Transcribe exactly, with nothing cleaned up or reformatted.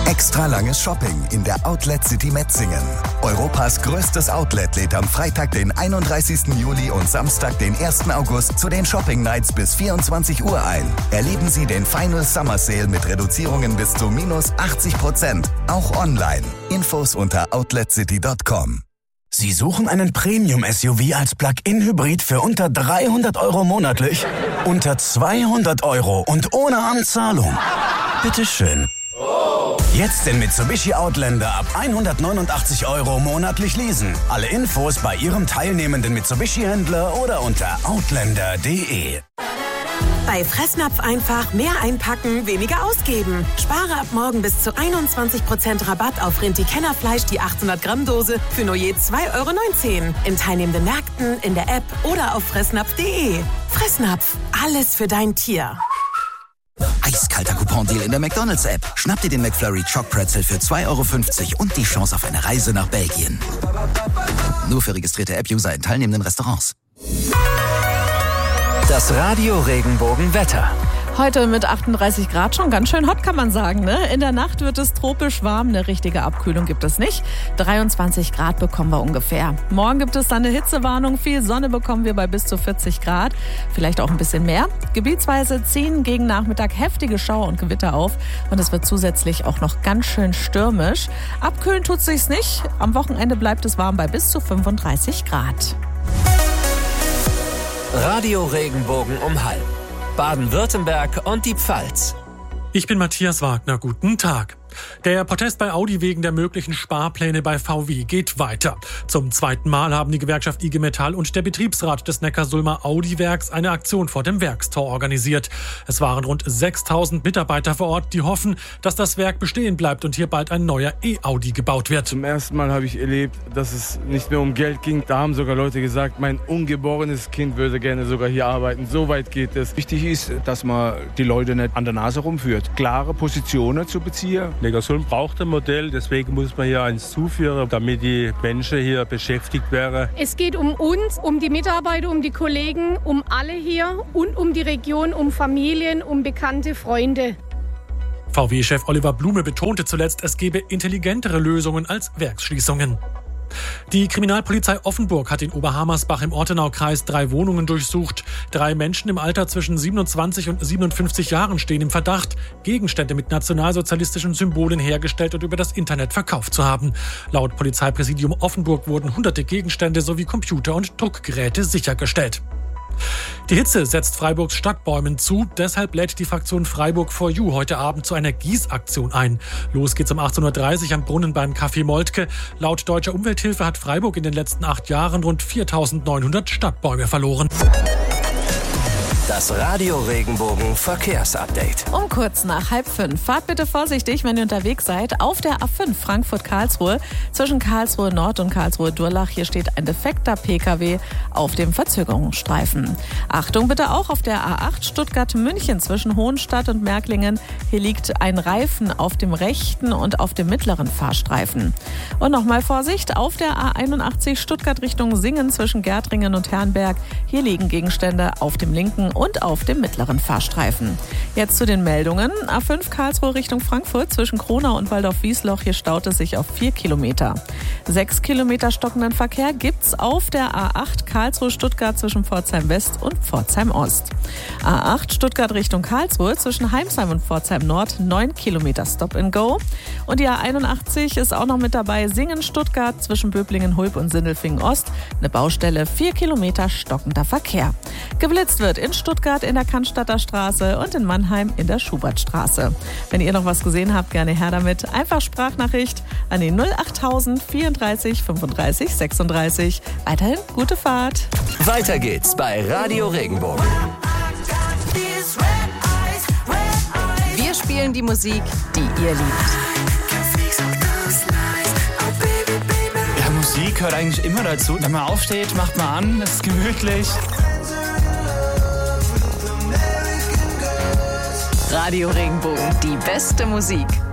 Extra langes Shopping in der Outlet City Metzingen. Europas größtes Outlet lädt am Freitag, den einunddreißigsten Juli und Samstag, den ersten August zu den Shopping Nights bis vierundzwanzig Uhr ein. Erleben Sie den Final Summer Sale mit Reduzierungen bis zu minus achtzig Prozent. Auch online. Infos unter outlet city punkt com. Sie suchen einen Premium-S U V als Plug-in-Hybrid für unter dreihundert Euro monatlich? Unter zweihundert Euro und ohne Anzahlung? Bitteschön. Jetzt den Mitsubishi Outlander ab hundertneunundachtzig Euro monatlich leasen. Alle Infos bei Ihrem teilnehmenden Mitsubishi-Händler oder unter outlander punkt de. Bei Fressnapf einfach mehr einpacken, weniger ausgeben. Spare ab morgen bis zu einundzwanzig Prozent Rabatt auf Rinti-Kennerfleisch, die achthundert Gramm Dose für nur je zwei Euro neunzehn. In teilnehmenden Märkten, in der App oder auf fressnapf punkt de. Fressnapf, alles für dein Tier. Eiskalter Coupon-Deal in der McDonald's-App. Schnapp dir den McFlurry Choc Pretzel für zwei Euro fünfzig und die Chance auf eine Reise nach Belgien. Nur für registrierte App-User in teilnehmenden Restaurants. Das Radio Regenbogen-Wetter. Heute mit achtunddreißig Grad schon ganz schön hot, kann man sagen, ne? In der Nacht wird es tropisch warm, eine richtige Abkühlung gibt es nicht. dreiundzwanzig Grad bekommen wir ungefähr. Morgen gibt es dann eine Hitzewarnung, viel Sonne bekommen wir bei bis zu vierzig Grad, vielleicht auch ein bisschen mehr. Gebietsweise ziehen gegen Nachmittag heftige Schauer und Gewitter auf und es wird zusätzlich auch noch ganz schön stürmisch. Abkühlen tut sich's nicht, am Wochenende bleibt es warm bei bis zu fünfunddreißig Grad. Radio Regenbogen um halb. Baden-Württemberg und die Pfalz. Ich bin Matthias Wagner, guten Tag. Der Protest bei Audi wegen der möglichen Sparpläne bei V W geht weiter. Zum zweiten Mal haben die Gewerkschaft I G Metall und der Betriebsrat des Neckarsulmer Audi-Werks eine Aktion vor dem Werkstor organisiert. Es waren rund sechstausend Mitarbeiter vor Ort, die hoffen, dass das Werk bestehen bleibt und hier bald ein neuer E-Audi gebaut wird. Zum ersten Mal habe ich erlebt, dass es nicht mehr um Geld ging. Da haben sogar Leute gesagt, mein ungeborenes Kind würde gerne sogar hier arbeiten. So weit geht es. Wichtig ist, dass man die Leute nicht an der Nase rumführt. Klare Positionen zu beziehen. Neckarsulm braucht ein Modell, deswegen muss man hier eins zuführen, damit die Menschen hier beschäftigt werden. Es geht um uns, um die Mitarbeiter, um die Kollegen, um alle hier und um die Region, um Familien, um bekannte Freunde. V W-Chef Oliver Blume betonte zuletzt, es gebe intelligentere Lösungen als Werksschließungen. Die Kriminalpolizei Offenburg hat in Oberhammersbach im Ortenaukreis drei Wohnungen durchsucht. Drei Menschen im Alter zwischen siebenundzwanzig und siebenundfünfzig Jahren stehen im Verdacht, Gegenstände mit nationalsozialistischen Symbolen hergestellt und über das Internet verkauft zu haben. Laut Polizeipräsidium Offenburg wurden hunderte Gegenstände sowie Computer und Druckgeräte sichergestellt. Die Hitze setzt Freiburgs Stadtbäumen zu, deshalb lädt die Fraktion Freiburg for You heute Abend zu einer Gießaktion ein. Los geht's um achtzehn Uhr dreißig am Brunnen beim Café Moltke. Laut Deutscher Umwelthilfe hat Freiburg in den letzten acht Jahren rund viertausendneunhundert Stadtbäume verloren. Das Radio Regenbogen Verkehrsupdate. Um kurz nach halb fünf. Fahrt bitte vorsichtig, wenn ihr unterwegs seid. Auf der A fünf Frankfurt-Karlsruhe zwischen Karlsruhe Nord und Karlsruhe Durlach. Hier steht ein defekter P K W auf dem Verzögerungsstreifen. Achtung bitte auch auf der A acht Stuttgart-München zwischen Hohenstadt und Märklingen. Hier liegt ein Reifen auf dem rechten und auf dem mittleren Fahrstreifen. Und nochmal Vorsicht auf der A einundachtzig Stuttgart Richtung Singen zwischen Gärtringen und Herrenberg. Hier liegen Gegenstände auf dem linken und auf dem mittleren Fahrstreifen. Jetzt zu den Meldungen. A fünf Karlsruhe Richtung Frankfurt zwischen Kronau und Waldorf-Wiesloch. Hier staut es sich auf vier Kilometer. Sechs Kilometer stockenden Verkehr gibt's auf der A acht Karlsruhe-Stuttgart zwischen Pforzheim West und Pforzheim Ost. A acht Stuttgart Richtung Karlsruhe zwischen Heimsheim und Pforzheim Nord. Neun Kilometer Stop and Go. Und die A einundachtzig ist auch noch mit dabei. Singen-Stuttgart zwischen Böblingen, Hulb und Sindelfingen Ost. Eine Baustelle, vier Kilometer stockender Verkehr. Geblitzt wird in Stuttgart in der Cannstatter Straße und in Mannheim in der Schubertstraße. Wenn ihr noch was gesehen habt, gerne her damit. Einfach Sprachnachricht an die null achttausend vierunddreißig fünfunddreißig sechsunddreißig. Weiterhin gute Fahrt. Weiter geht's bei Radio Regenbogen. Wir spielen die Musik, die ihr liebt. Ja, Musik gehört eigentlich immer dazu. Wenn man aufsteht, macht man an, es ist gemütlich. Radio Regenbogen, die beste Musik.